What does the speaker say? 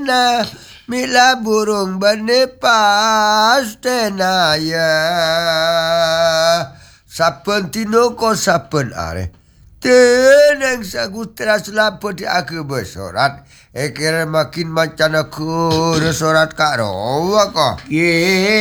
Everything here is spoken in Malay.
mana mila burung bernepas tenaya sapen tino ko sapen are teneng sagutra selapa di aku bersorat kira makin macam aku sorat kak rawa ko ye